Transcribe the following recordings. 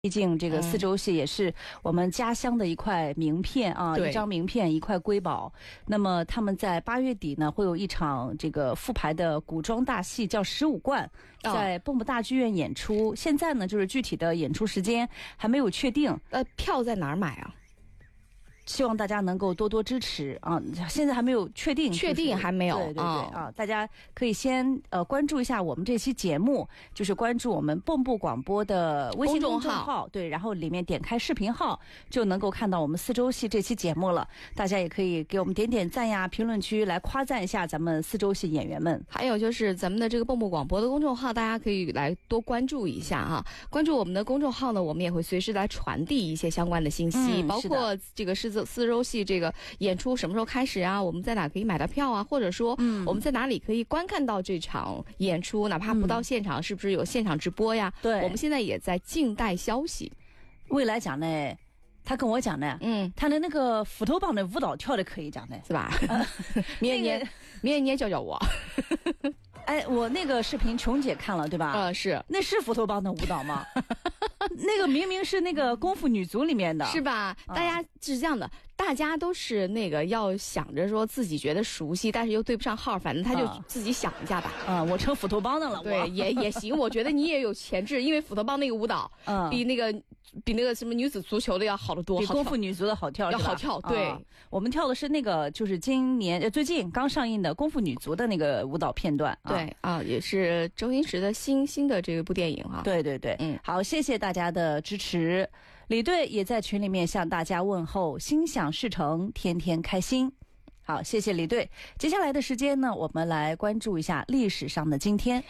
毕竟这个四周戏也是我们家乡的一块名片啊，一张名片，一块瑰宝。那么他们在8月底呢，会有一场这个复排的古装大戏，叫《15贯》，在蚌埠大剧院演出。现在呢，就是具体的演出时间还没有确定。 票在哪儿买啊？ 希望大家能够多多支持啊！现在还没有确定， 还没有。 对啊，大家可以先关注一下我们这期节目，就是关注我们蚌埠广播的微信公众号，对，然后里面点开视频号就能够看到我们四周戏这期节目了。大家也可以给我们点点赞呀，评论区来夸赞一下咱们四周戏演员们。 还有就是咱们的这个蚌埠广播的公众号，大家可以来多关注一下啊！关注我们的公众号呢，我们也会随时来传递一些相关的信息，包括这个四周戏这个演出什么时候开始啊？我们在哪可以买到票啊？或者说我们在哪里可以观看到这场演出？哪怕不到现场，是不是有现场直播呀？ 对， 我们现在也在静待消息。 未来讲呢，他跟我讲呢，他的那个斧头帮的舞蹈跳的可以讲的， 是吧？明年你也教教我。 哎，我那个视频琼姐看了对吧？ 是， 那是斧头帮的舞蹈吗？那个明明是那个功夫女足里面的， 是吧？大家是这样的，大家都是那个要想着说自己觉得熟悉，但是又对不上号，反正他就自己想一下吧。 我成斧头帮的了， 对，也行。我觉得你也有潜质，因为斧头帮那个舞蹈，比那个什么女子足球的要好得多， 比功夫女足的好跳， 要好跳。对， 我们跳的是那个就是最近刚上映的功夫女足的那个舞蹈片段。 对啊，也是周星驰的新的这部电影哈。 对，好，谢谢大家的支持。李队也在群里面向大家问候，心想事成，天天开心。好，谢谢李队。接下来的时间呢，我们来关注一下历史上的今天。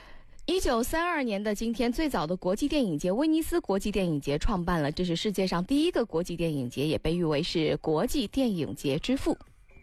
1932年的今天，最早的国际电影节威尼斯国际电影节创办了，这是世界上第一个国际电影节，也被誉为是国际电影节之父。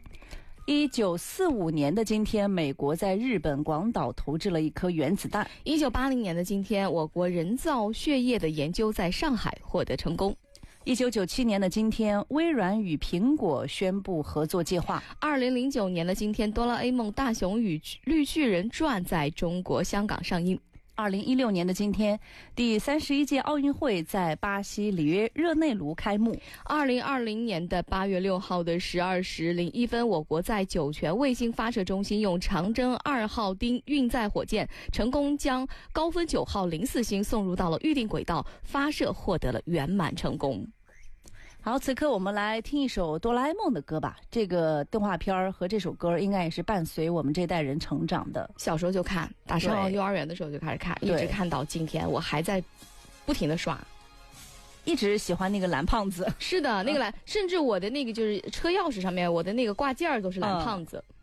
1945年的今天，美国在日本广岛投掷了一颗原子弹。 1980年的今天，我国人造血液的研究在上海获得成功。 1997年的今天，微软与苹果宣布合作计划。 2009年的今天，哆啦 A 梦大雄与绿巨人传在中国香港上映。 2016年的今天，第31届奥运会在巴西里约热内卢开幕。 2020年的8月6号的12时01分，我国在酒泉卫星发射中心用长征2号丁运载火箭成功将高分9号04星送入到了预定轨道，发射获得了圆满成功。 好，此刻我们来听一首哆啦 A 梦的歌吧。这个动画片和这首歌应该也是伴随我们这代人成长的。 小时候就看，打上幼儿园的时候就开始看，一直看到今天，我还在不停的刷。 一直喜欢那个蓝胖子。 是的，那个蓝，甚至我的那个就是车钥匙上面，我的那个挂件都是蓝胖子。